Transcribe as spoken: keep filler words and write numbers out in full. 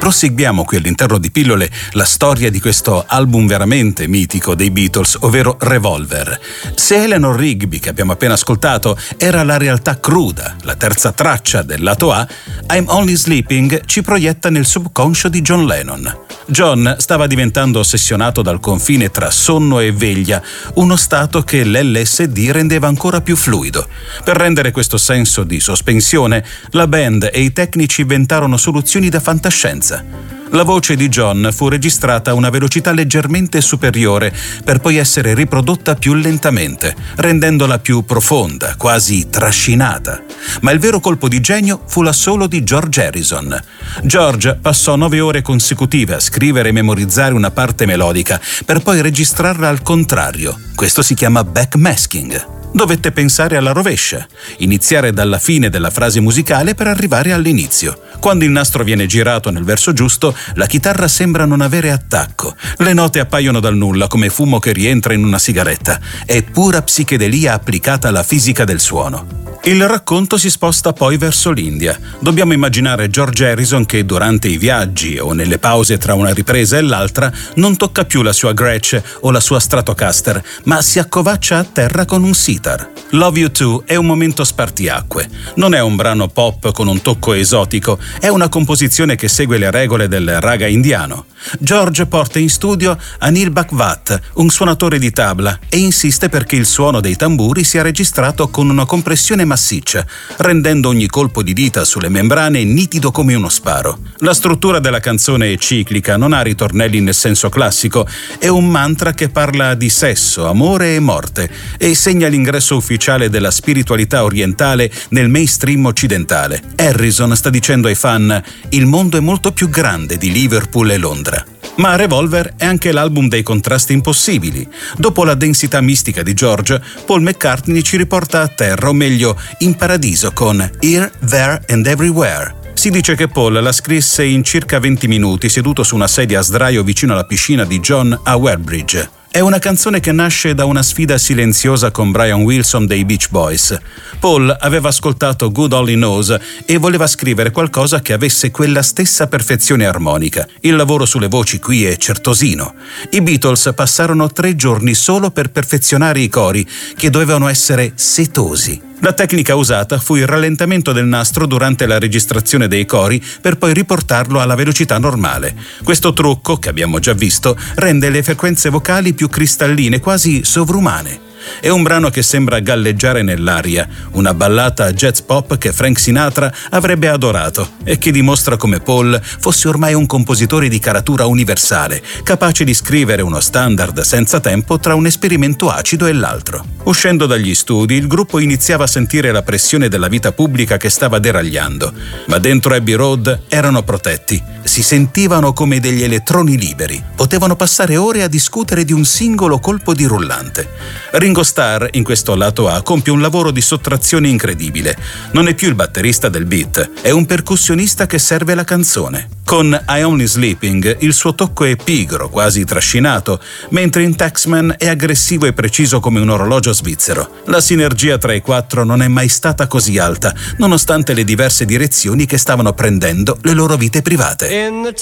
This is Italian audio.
proseguiamo qui all'interno di Pillole la storia di questo album veramente mitico dei Beatles, ovvero Revolver. Se Eleanor Rigby, che abbiamo appena ascoltato, era la realtà cruda, la terza traccia del lato A, I'm Only Sleeping ci proietta nel subconscio di John Lennon. John stava diventando ossessionato dal confine tra sonno e veglia, uno stato che l'L S D rendeva ancora più fluido. Per rendere questo senso di sospensione, la band e i tecnici inventarono soluzioni da fantascienza. La voce di John fu registrata a una velocità leggermente superiore per poi essere riprodotta più lentamente, rendendola più profonda, quasi trascinata. Ma il vero colpo di genio fu l'assolo di George Harrison. George passò nove ore consecutive a scrivere e memorizzare una parte melodica per poi registrarla al contrario. Questo si chiama backmasking. Dovette pensare alla rovescia, iniziare dalla fine della frase musicale per arrivare all'inizio. Quando il nastro viene girato nel verso giusto, la chitarra sembra non avere attacco. Le note appaiono dal nulla come fumo che rientra in una sigaretta. È pura psichedelia applicata alla fisica del suono. Il racconto si sposta poi verso l'India. Dobbiamo immaginare George Harrison che durante i viaggi o nelle pause tra una ripresa e l'altra non tocca più la sua Gretsch o la sua Stratocaster, ma si accovaccia a terra con un sitar. Love You Too è un momento spartiacque. Non è un brano pop con un tocco esotico, è una composizione che segue le regole del raga indiano. George porta in studio Anil Bhagwat, un suonatore di tabla, e insiste perché il suono dei tamburi sia registrato con una compressione massiccia, rendendo ogni colpo di dita sulle membrane nitido come uno sparo. La struttura della canzone è ciclica, non ha ritornelli nel senso classico, è un mantra che parla di sesso, amore e morte e segna l'ingresso ufficiale della spiritualità orientale nel mainstream occidentale. Harrison sta dicendo ai fan: il mondo è molto più grande di Liverpool e Londra. Ma Revolver è anche l'album dei contrasti impossibili. Dopo la densità mistica di George, Paul McCartney ci riporta a terra, o meglio, in paradiso con Here, There and Everywhere. Si dice che Paul la scrisse in circa venti minuti seduto su una sedia a sdraio vicino alla piscina di John a Weybridge. È una canzone che nasce da una sfida silenziosa con Brian Wilson dei Beach Boys. Paul aveva ascoltato Good Only Knows e voleva scrivere qualcosa che avesse quella stessa perfezione armonica. Il lavoro sulle voci qui è certosino. I Beatles passarono tre giorni solo per perfezionare i cori, che dovevano essere setosi. La tecnica usata fu il rallentamento del nastro durante la registrazione dei cori per poi riportarlo alla velocità normale. Questo trucco, che abbiamo già visto, rende le frequenze vocali più cristalline, quasi sovrumane. È un brano che sembra galleggiare nell'aria, una ballata jazz pop che Frank Sinatra avrebbe adorato e che dimostra come Paul fosse ormai un compositore di caratura universale, capace di scrivere uno standard senza tempo tra un esperimento acido e l'altro. Uscendo dagli studi, il gruppo iniziava a sentire la pressione della vita pubblica che stava deragliando, ma dentro Abbey Road erano protetti. Si sentivano come degli elettroni liberi. Potevano passare ore a discutere di un singolo colpo di rullante. Ringo Starr, in questo lato A, compie un lavoro di sottrazione incredibile. Non è più il batterista del beat, è un percussionista che serve la canzone. Con I Only Sleeping il suo tocco è pigro, quasi trascinato, mentre in Taxman è aggressivo e preciso come un orologio svizzero. La sinergia tra i quattro non è mai stata così alta, nonostante le diverse direzioni che stavano prendendo le loro vite private.